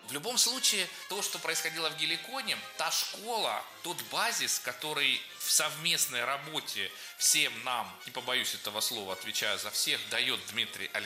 В любом случае, то, что происходило в Геликоне, та школа, тот базис, который в совместной работе всем нам, не побоюсь этого слова, отвечаю за всех, дает Дмитрий Александрович